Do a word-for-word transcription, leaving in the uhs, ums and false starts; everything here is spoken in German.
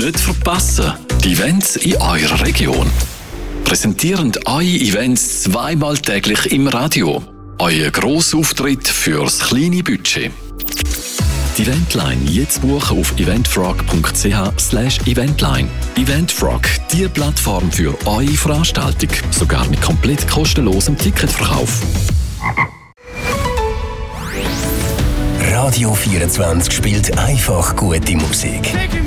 Nicht verpassen. Die Events in eurer Region. Präsentieren eure Events zweimal täglich im Radio. Euer Grossauftritt fürs kleine Budget. Die Eventline jetzt buchen auf eventfrog.ch slash eventline. Eventfrog, die Plattform für eure Veranstaltung. Sogar mit komplett kostenlosem Ticketverkauf. Radio vierundzwanzig spielt einfach gute Musik.